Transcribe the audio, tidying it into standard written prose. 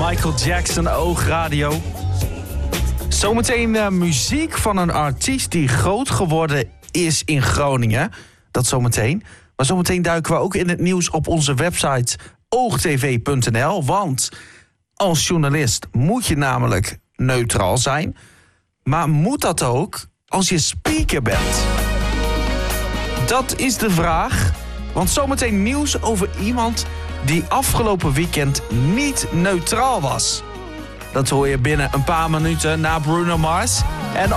Michael Jackson, Oogradio. Zometeen muziek van een artiest die groot geworden is in Groningen. Dat zometeen. Maar zometeen duiken we ook in het nieuws op onze website oogtv.nl. Want als journalist moet je namelijk neutraal zijn. Maar moet dat ook als je speaker bent? Dat is de vraag. Want zometeen nieuws over iemand die afgelopen weekend niet neutraal was. Dat hoor je binnen een paar minuten na Bruno Mars. En